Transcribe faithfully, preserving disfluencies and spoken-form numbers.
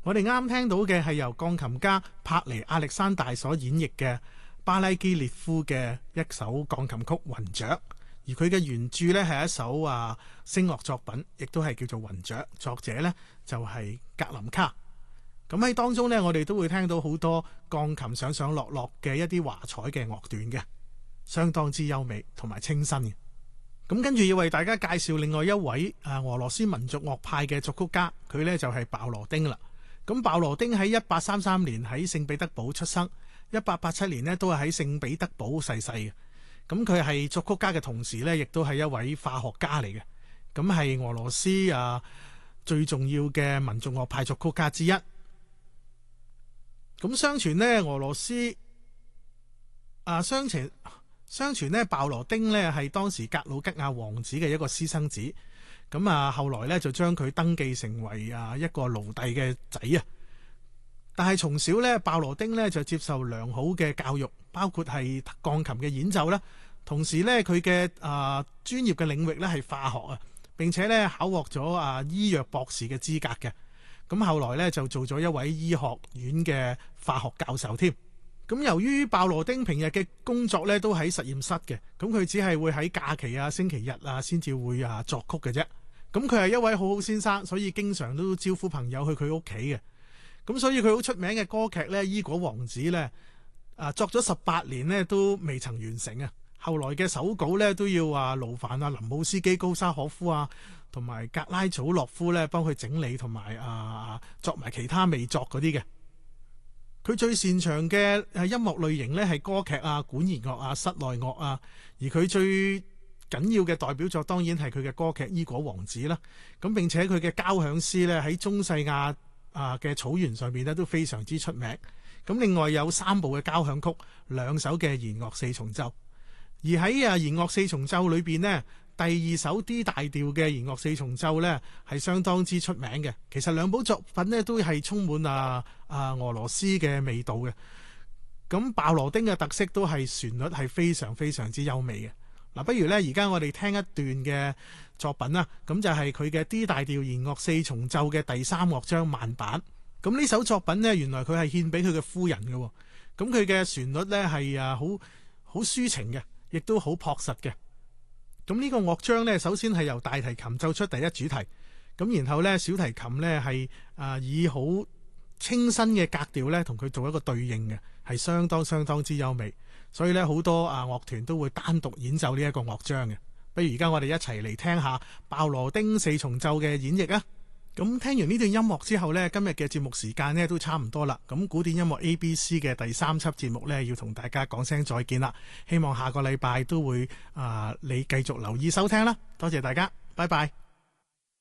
我哋啱聽到嘅係由鋼琴家帕尼亞歷山大所演繹嘅巴拉基列夫嘅一首鋼琴曲《雲雀》，而佢嘅原著呢係一首啊聲樂作品，亦都係叫做《雲雀》，作者呢就係格林卡。咁喺當中呢，我哋都會聽到好多鋼琴上上落落嘅一啲華彩嘅樂段嘅，相當之優美同埋清新嘅。咁跟住要為大家介紹另外一位啊俄羅斯民族樂派嘅作曲家，佢呢就係鮑羅丁啦。咁鮑羅丁喺一八三三年喺聖彼得堡出生，一八八七年呢都係喺聖彼得堡逝世嘅。咁佢係作曲家嘅同時呢，亦都係一位化學家嚟嘅。咁係俄羅斯啊最重要嘅民族樂派作曲家之一。咁相傳呢，俄羅斯啊相傳相傳呢，鮑羅丁呢係當時格魯吉亞王子嘅一個私生子。咁啊，後來咧就將佢登記成為啊一個奴隸嘅仔啊。但係從小咧，鮑羅丁咧就接受良好嘅教育，包括係鋼琴嘅演奏啦。同時咧，佢嘅啊專業嘅領域咧係化學啊，並且咧考獲咗啊醫藥博士嘅資格嘅。咁後來咧就做咗一位醫學院嘅化學教授添。咁由於鮑羅丁平日嘅工作咧都喺實驗室嘅，咁佢只係會喺假期啊、星期日啊先至會啊作曲嘅啫。咁佢係一位好好先生，所以經常都招呼朋友去佢屋企嘅。咁所以佢好出名嘅歌劇呢，《伊果王子》呢，啊作咗十八年呢都未曾完成啊。後來嘅手稿呢，都要話勞煩啊林姆斯基高沙可夫啊同埋格拉祖洛夫呢幫佢整理同埋啊作埋其他未作嗰啲嘅。佢最擅長嘅音樂類型呢係歌劇啊、管弦樂啊、室內樂啊，而佢最緊要嘅代表作當然係佢嘅歌劇《伊果王子》啦，咁並且佢嘅交響詩咧喺中西亞啊嘅草原上面咧都非常之出名。咁另外有三部嘅交響曲，兩首嘅弦樂四重奏，而喺啊弦樂四重奏裏邊呢，第二首 D 大調嘅弦樂四重奏呢係相當之出名嘅。其實兩部作品呢都係充滿啊啊俄羅斯嘅味道嘅。咁鮑羅丁嘅特色都係旋律係非常非常之優美嘅。嗱，不如呢，而家我哋聽一段嘅作品啦，咁就係佢嘅 D 大調弦樂四重奏嘅第三樂章慢板。咁呢首作品呢，原來佢係獻俾佢嘅夫人嘅。咁佢嘅旋律呢係啊好好抒情嘅，亦都好樸實嘅。咁呢個樂章呢，首先係由大提琴奏出第一主題，咁然後呢，小提琴呢係啊以好清新嘅格調呢同佢做一個對應嘅，係相當相當之優美。所以咧，好多啊樂團都會單獨演奏呢一個樂章嘅。不如而家我哋一齊嚟聽下鮑羅丁四重奏嘅演繹啊！咁聽完呢段音樂之後呢，今日嘅節目時間呢都差唔多啦。咁古典音樂 A B C 嘅第三輯節目呢，要同大家講聲再見啦。希望下個禮拜都會啊你繼續留意收聽啦。多謝大家，拜拜。